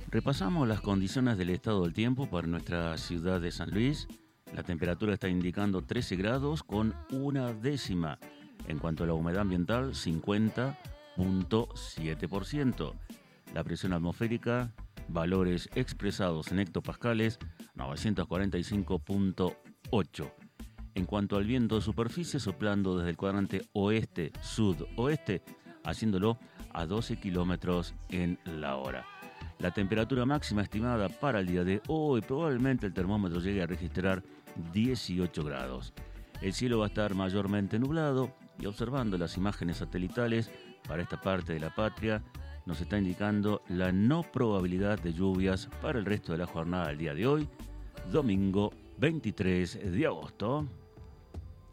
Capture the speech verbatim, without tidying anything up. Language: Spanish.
Repasamos las condiciones del estado del tiempo para nuestra ciudad de San Luis. La temperatura está indicando trece grados con una décima. En cuanto a la humedad ambiental, cincuenta punto siete por ciento. La presión atmosférica, valores expresados en hectopascales, novecientos cuarenta y cinco punto ocho. En cuanto al viento de superficie, soplando desde el cuadrante oeste-sudoeste, haciéndolo a doce kilómetros en la hora. La temperatura máxima estimada para el día de hoy, probablemente el termómetro llegue a registrar dieciocho grados. El cielo va a estar mayormente nublado y observando las imágenes satelitales para esta parte de la patria, nos está indicando la no probabilidad de lluvias para el resto de la jornada del día de hoy, domingo veintitrés de agosto.